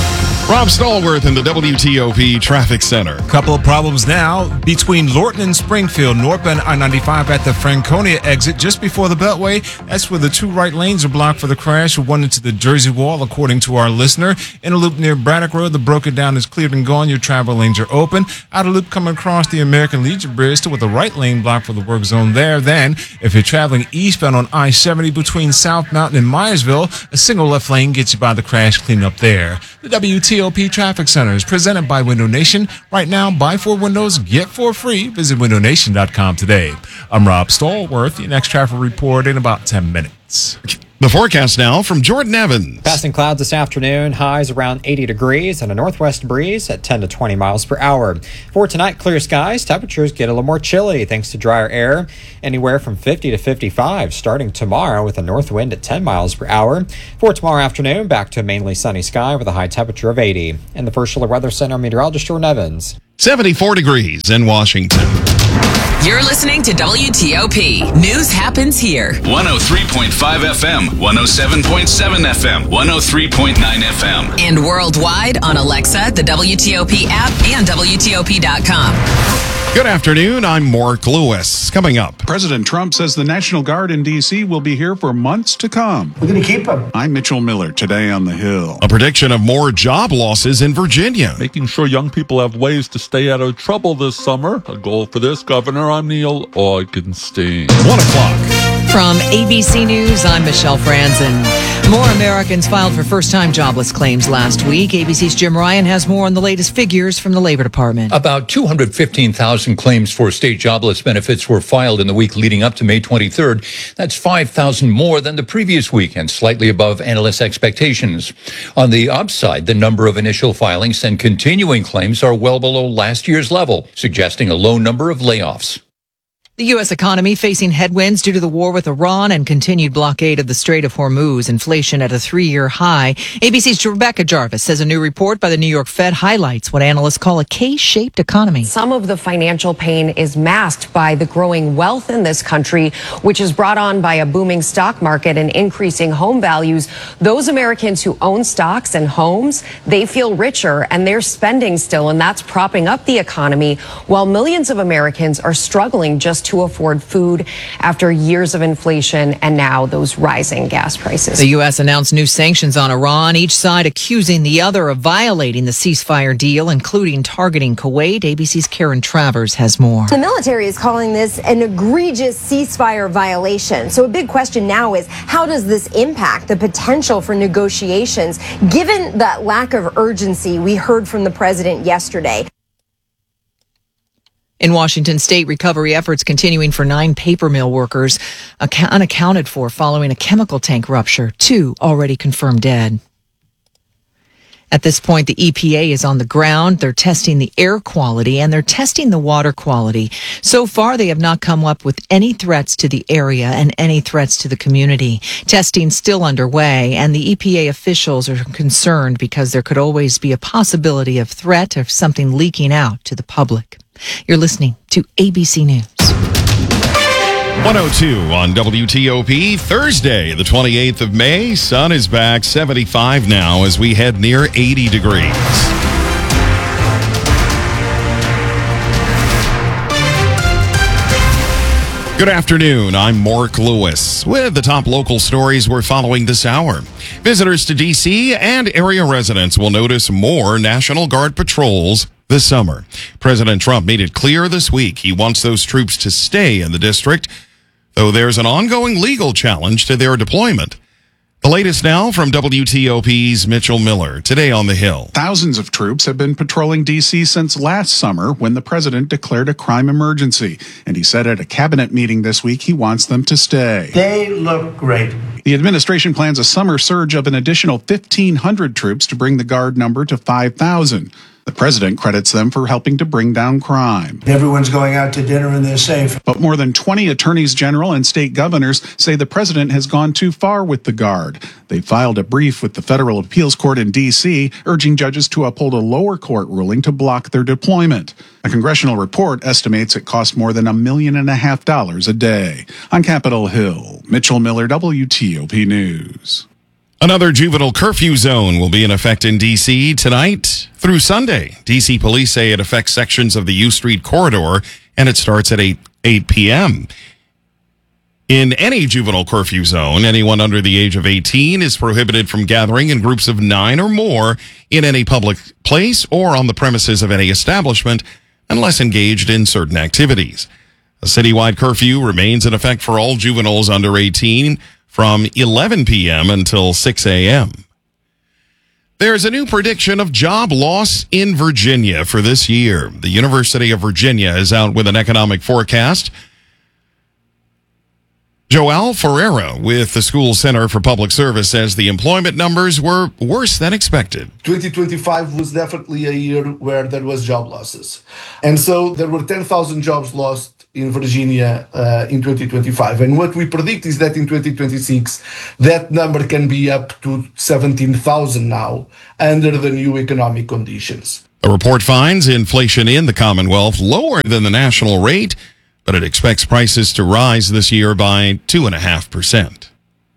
Rob Stallworth in the W T O P Traffic Center. Couple of problems now between Lorton and Springfield, northbound I ninety-five at the Franconia exit just before the Beltway. That's where the two right lanes are blocked for the crash. One into the Jersey Wall, according to our listener. In a loop near Braddock Road, the broken down is cleared and gone. Your travel lanes are open. Out of loop coming across the American Legion Bridge, still with the right lane blocked for the work zone there. Then, if you're traveling eastbound on I seventy between South Mountain and Myersville, a single left lane gets you by the crash cleanup there. The W T O P Traffic Center is presented by Window Nation. Right now, buy four windows, get four free. Visit window nation dot com today. I'm Rob Stallworth. Your next traffic report in about ten minutes. The forecast now from Jordan Evans. Passing clouds this afternoon, highs around eighty degrees and a northwest breeze at ten to twenty miles per hour. For tonight, clear skies, temperatures get a little more chilly thanks to drier air, anywhere from fifty to fifty-five starting tomorrow with a north wind at ten miles per hour. For tomorrow afternoon, back to a mainly sunny sky with a high temperature of eighty. In the First Alert Weather Center, meteorologist Jordan Evans. seventy-four degrees in Washington. You're listening to W T O P. News happens here. one oh three point five F M, one oh seven point seven F M, one oh three point nine F M. And worldwide on Alexa, the W T O P app, and W T O P dot com. Good afternoon. I'm Mark Lewis. Coming up. President Trump says the National Guard in D C will be here for months to come. We're going to keep them. I'm Mitchell Miller, today on the Hill. A prediction of more job losses in Virginia. Making sure young people have ways to stay out of trouble this summer. A goal for this governor. I'm Neil Augenstein. One o'clock. From A B C News, I'm Michelle Franzen. More Americans filed for first-time jobless claims last week. A B C's Jim Ryan has more on the latest figures from the Labor Department. About two hundred fifteen thousand claims for state jobless benefits were filed in the week leading up to May twenty-third. That's five thousand more than the previous week and slightly above analysts' expectations. On the upside, the number of initial filings and continuing claims are well below last year's level, suggesting a low number of layoffs. The U S economy facing headwinds due to the war with Iran and continued blockade of the Strait of Hormuz. Inflation at a three-year high. A B C's Rebecca Jarvis says a new report by the New York Fed highlights what analysts call a K-shaped economy. Some of the financial pain is masked by the growing wealth in this country, which is brought on by a booming stock market and increasing home values. Those Americans who own stocks and homes, they feel richer and they're spending still, and that's propping up the economy, while millions of Americans are struggling just to afford food after years of inflation and now those rising gas prices. The U S announced new sanctions on Iran, each side accusing the other of violating the ceasefire deal, including targeting Kuwait. A B C's Karen Travers has more. The military is calling this an egregious ceasefire violation. So a big question now is, how does this impact the potential for negotiations, given that lack of urgency we heard from the president yesterday? In Washington state, recovery efforts continuing for nine paper mill workers unaccounted for following a chemical tank rupture. Two already confirmed dead. At this point, the E P A is on the ground. They're testing the air quality and they're testing the water quality. So far, they have not come up with any threats to the area and any threats to the community. Testing still underway, and the E P A officials are concerned because there could always be a possibility of threat of something leaking out to the public. You're listening to A B C News. one oh two on W T O P, Thursday, the twenty-eighth of May. Sun is back, seventy-five now as we head near eighty degrees. Good afternoon. I'm Mark Lewis with the top local stories we're following this hour. Visitors to D C and area residents will notice more National Guard patrols this summer. President Trump made it clear this week he wants those troops to stay in the district, though there's an ongoing legal challenge to their deployment. The latest now from W T O P's Mitchell Miller, today on the Hill. Thousands of troops have been patrolling D C since last summer when the president declared a crime emergency. And he said at a cabinet meeting this week he wants them to stay. They look great. The administration plans a summer surge of an additional fifteen hundred troops to bring the Guard number to five thousand. The president credits them for helping to bring down crime. Everyone's going out to dinner and they're safe. But more than twenty attorneys general and state governors say the president has gone too far with the Guard. They filed a brief with the Federal Appeals Court in D C, urging judges to uphold a lower court ruling to block their deployment. A congressional report estimates it costs more than a million and a half dollars a day. On Capitol Hill, Mitchell Miller, W T O P News. Another juvenile curfew zone will be in effect in D C tonight through Sunday. D C police say it affects sections of the U Street corridor, and it starts at eight p.m. In any juvenile curfew zone, anyone under the age of eighteen is prohibited from gathering in groups of nine or more in any public place or on the premises of any establishment unless engaged in certain activities. A citywide curfew remains in effect for all juveniles under eighteen from eleven p.m. until six a.m. There's a new prediction of job loss in Virginia for this year. The University of Virginia is out with an economic forecast. Joel Ferreira with the School Center for Public Service says the employment numbers were worse than expected. twenty twenty-five was definitely a year where there was job losses. And so there were ten thousand jobs lost in Virginia uh, in twenty twenty-five. And what we predict is that in twenty twenty-six, that number can be up to seventeen thousand now under the new economic conditions. The report finds inflation in the Commonwealth lower than the national rate, but it expects prices to rise this year by two point five percent.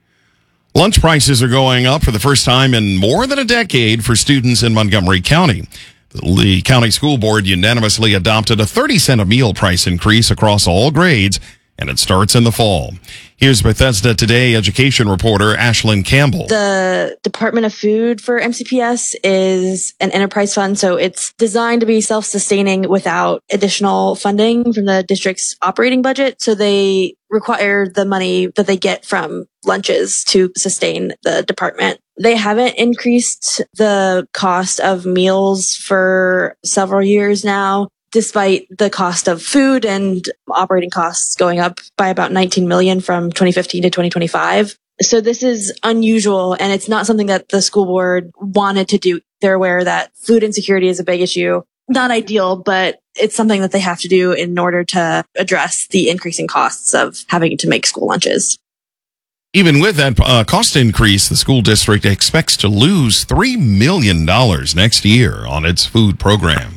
Lunch prices are going up for the first time in more than a decade for students in Montgomery County. The county school board unanimously adopted a thirty cent a meal price increase across all grades, and it starts in the fall. Here's Bethesda Today education reporter Ashlyn Campbell. The Department of Food for M C P S is an enterprise fund, so it's designed to be self-sustaining without additional funding from the district's operating budget. So they require the money that they get from lunches to sustain the department. They haven't increased the cost of meals for several years now, despite the cost of food and operating costs going up by about nineteen million dollars from twenty fifteen to twenty twenty-five. So this is unusual, and it's not something that the school board wanted to do. They're aware that food insecurity is a big issue. Not ideal, but it's something that they have to do in order to address the increasing costs of having to make school lunches. Even with that uh, cost increase, the school district expects to lose three million dollars next year on its food program.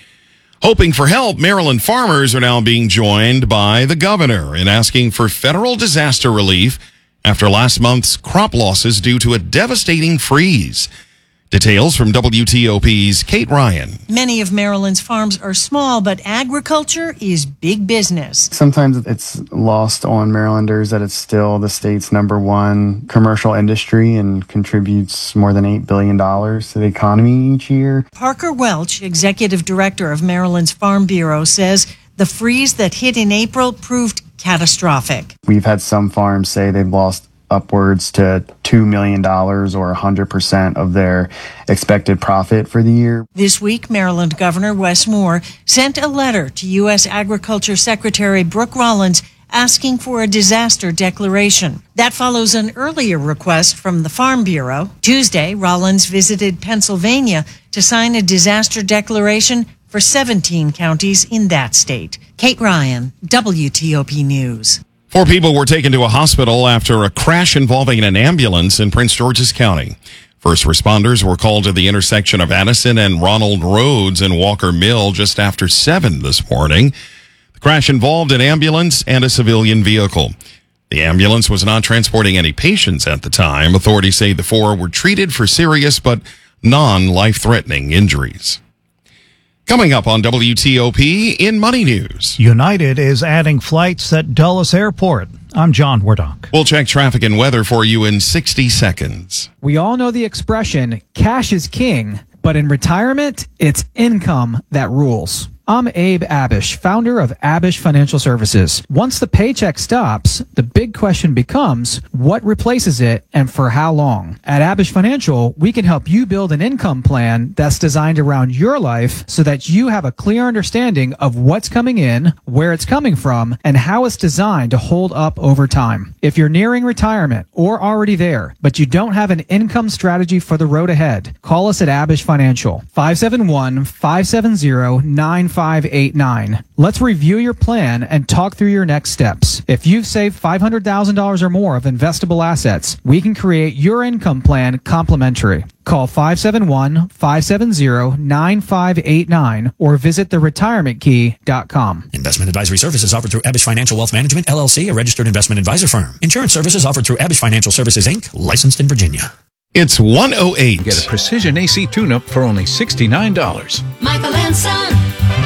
Hoping for help, Maryland farmers are now being joined by the governor in asking for federal disaster relief after last month's crop losses due to a devastating freeze. Details from W T O P's Kate Ryan. Many of Maryland's farms are small, but agriculture is big business. Sometimes it's lost on Marylanders that it's still the state's number one commercial industry and contributes more than eight billion dollars to the economy each year. Parker Welch, executive director of Maryland's Farm Bureau, says the freeze that hit in April proved catastrophic. We've had some farms say they've lost upwards to two million dollars or one hundred percent of their expected profit for the year. This week, Maryland Governor Wes Moore sent a letter to U S Agriculture Secretary Brooke Rollins asking for a disaster declaration. That follows an earlier request from the Farm Bureau. Tuesday, Rollins visited Pennsylvania to sign a disaster declaration for seventeen counties in that state. Kate Ryan, W T O P News. Four people were taken to a hospital after a crash involving an ambulance in Prince George's County. First responders were called to the intersection of Addison and Ronald Roads in Walker Mill just after seven this morning. The crash involved an ambulance and a civilian vehicle. The ambulance was not transporting any patients at the time. Authorities say the four were treated for serious but non-life-threatening injuries. Coming up on W T O P in Money News. United is adding flights at Dulles Airport. I'm John Wardock. We'll check traffic and weather for you in sixty seconds. We all know the expression, cash is king, but in retirement, it's income that rules. I'm Abe Abish, founder of Abish Financial Services. Once the paycheck stops, the big question becomes, what replaces it and for how long? At Abish Financial, we can help you build an income plan that's designed around your life so that you have a clear understanding of what's coming in, where it's coming from, and how it's designed to hold up over time. If you're nearing retirement or already there, but you don't have an income strategy for the road ahead, call us at Abish Financial, five seven one, five seven zero, nine five eight nine. Let's review your plan and talk through your next steps. If you've saved five hundred thousand dollars or more of investable assets, we can create your income plan complimentary. Call five seven one, five seven zero, nine five eight nine or visit the retirement key dot com. Investment advisory services offered through Abish Financial Wealth Management, L L C, a registered investment advisor firm. Insurance services offered through Abish Financial Services, Incorporated, licensed in Virginia. It's one oh eight. Get a precision A C tune-up for only sixty-nine dollars. Michael and Son.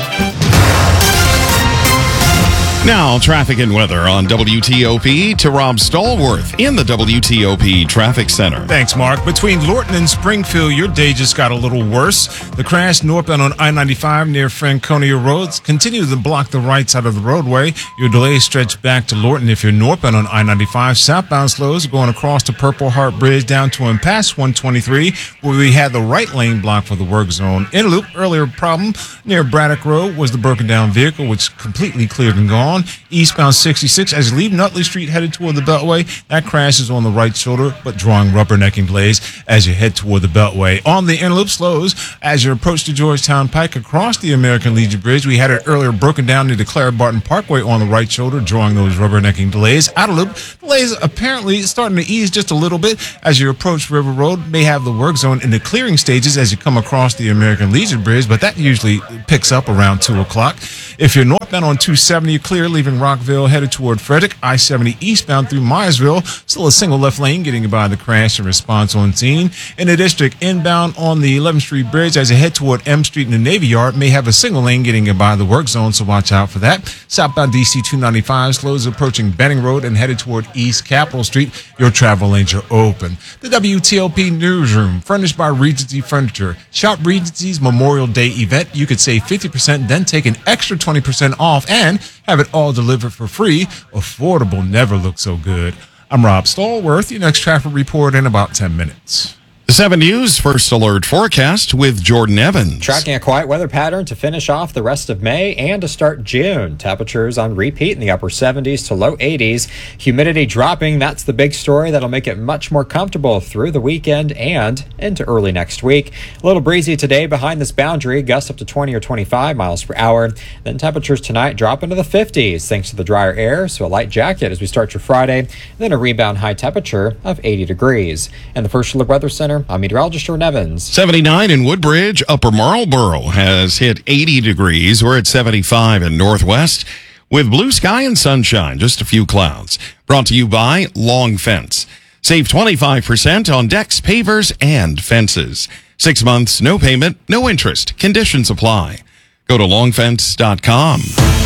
Now, traffic and weather on W T O P to Rob Stallworth in the W T O P Traffic Center. Thanks, Mark. Between Lorton and Springfield, your day just got a little worse. The crash northbound on I ninety-five near Franconia Roads continues to block the right side of the roadway. Your delays stretch back to Lorton if you're northbound on I ninety-five. Southbound slows going across the Purple Heart Bridge down to and past one twenty-three, where we had the right lane blocked for the work zone. In loop, earlier problem near Braddock Road was the broken down vehicle, which completely cleared and gone. Eastbound sixty-six, as you leave Nutley Street headed toward the Beltway, that crash is on the right shoulder, but drawing rubbernecking delays as you head toward the Beltway. On the inner loop, slows as you approach the Georgetown Pike across the American Legion Bridge. We had it earlier broken down near the Clara Barton Parkway on the right shoulder, drawing those rubbernecking delays. Outer loop, delays apparently starting to ease just a little bit as you approach River Road. May have the work zone in the clearing stages as you come across the American Legion Bridge, but that usually picks up around two o'clock. If you're northbound on two seventy, you're clear, leaving Rockville headed toward Frederick. I seventy eastbound through Myersville, still a single left lane getting you by the crash and response on scene. In the district, inbound on the eleventh Street Bridge as you head toward M Street in the Navy Yard, may have a single lane getting you by the work zone, so watch out for that. Southbound D C two ninety-five slows approaching Benning Road and headed toward East Capitol Street. Your travel lanes are open. The W T O P Newsroom, furnished by Regency Furniture. Shop Regency's Memorial Day event. You could save fifty percent, then take an extra twenty percent off and have it all delivered for free. Affordable never looked so good. I'm Rob Stallworth, your next traffic report in about ten minutes. The seven News First Alert Forecast with Jordan Evans. Tracking a quiet weather pattern to finish off the rest of May and to start June. Temperatures on repeat in the upper seventies to low eighties. Humidity dropping. That's the big story that'll make it much more comfortable through the weekend and into early next week. A little breezy today behind this boundary. Gusts up to twenty or twenty-five miles per hour. Then temperatures tonight drop into the fifties thanks to the drier air. So a light jacket as we start your Friday. Then a rebound high temperature of eighty degrees. And the First Alert Weather Center, I'm meteorologist Jordan Evans. seventy-nine in Woodbridge. Upper Marlboro has hit eighty degrees. We're at seventy-five in Northwest with blue sky and sunshine, just a few clouds. Brought to you by Long Fence. Save twenty-five percent on decks, pavers, and fences. Six months, no payment, no interest. Conditions apply. Go to long fence dot com.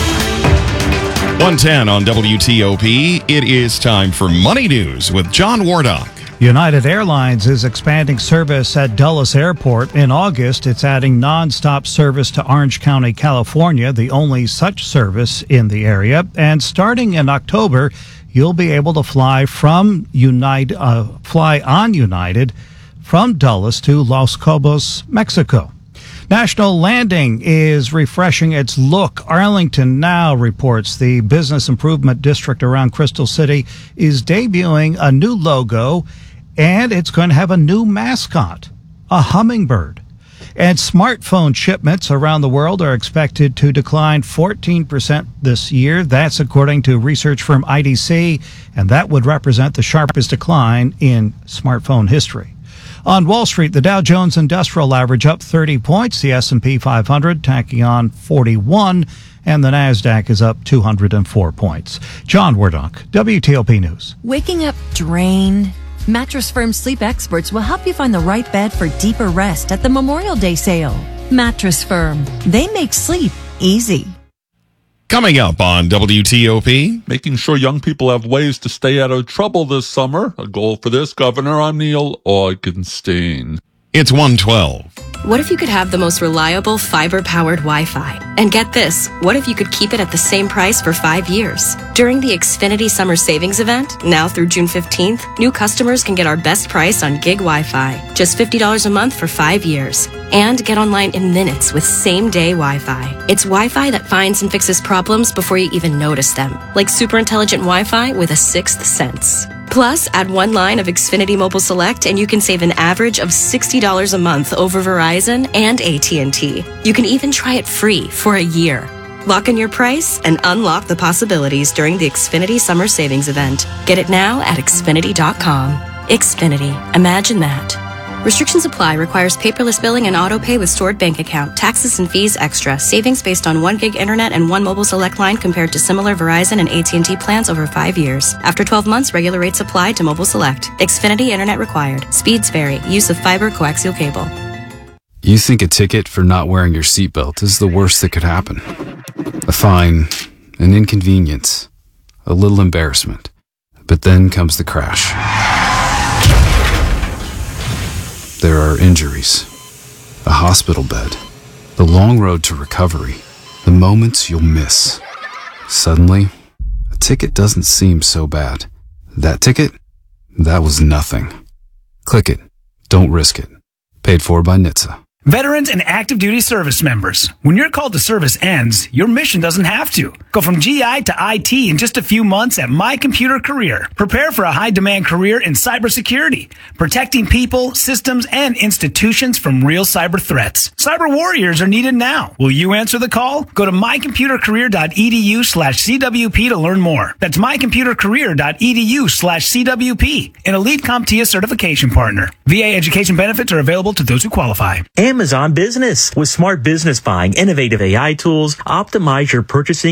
one ten on W T O P. It is time for Money News with John Wardock. United Airlines is expanding service at Dulles Airport. In August, it's adding nonstop service to Orange County, California, the only such service in the area. And starting in October, you'll be able to fly from United, uh, fly on United from Dulles to Los Cabos, Mexico. National Landing is refreshing its look. Arlington Now reports the business improvement district around Crystal City is debuting a new logo, and it's going to have a new mascot, a hummingbird. And smartphone shipments around the world are expected to decline fourteen percent this year. That's according to research firm I D C, and that would represent the sharpest decline in smartphone history. On Wall Street, the Dow Jones Industrial Average up thirty points, the S and P five hundred tacking on forty-one, and the NASDAQ is up two hundred four points. John Wardock, W T O P News. Waking up drained? Mattress Firm sleep experts will help you find the right bed for deeper rest at the Memorial Day sale. Mattress Firm. They make sleep easy. Coming up on W T O P. Making sure young people have ways to stay out of trouble this summer. A goal for this governor. I'm Neil Augenstein. It's one twelve. What if you could have the most reliable fiber-powered Wi-Fi? And get this, what if you could keep it at the same price for five years? During the Xfinity Summer Savings Event, now through June fifteenth, new customers can get our best price on gig Wi-Fi, just fifty dollars a month for five years. And get online in minutes with same-day Wi-Fi. It's Wi-Fi that finds and fixes problems before you even notice them, like super intelligent Wi-Fi with a sixth sense. Plus, add one line of Xfinity Mobile Select and you can save an average of sixty dollars a month over Verizon and A T and T. You can even try it free for a year. Lock in your price and unlock the possibilities during the Xfinity Summer Savings Event. Get it now at Xfinity dot com. Xfinity. Imagine that. Restrictions apply. Requires paperless billing and auto pay with stored bank account. Taxes and fees extra. Savings based on one gig internet and one mobile select line compared to similar Verizon and A T and T plans over five years. After twelve months, regular rates apply to mobile select. Xfinity internet required. Speeds vary. Use of fiber coaxial cable. You think a ticket for not wearing your seatbelt is the worst that could happen. A fine, an inconvenience, a little embarrassment. But then comes the crash. There are injuries, a hospital bed, the long road to recovery, the moments you'll miss. Suddenly, a ticket doesn't seem so bad. That ticket? That was nothing. Click it. Don't risk it. Paid for by N H T S A. Veterans and active duty service members, when your call to service ends, your mission doesn't have to. Go from G I to I T in just a few months at My Computer Career. Prepare for a high-demand career in cybersecurity, protecting people, systems, and institutions from real cyber threats. Cyber warriors are needed now. Will you answer the call? Go to mycomputercareer.edu slash CWP to learn more. That's mycomputercareer.edu slash CWP, an Elite CompTIA certification partner. V A education benefits are available to those who qualify. Amazon Business. With smart business buying, innovative A I tools, optimize your purchasing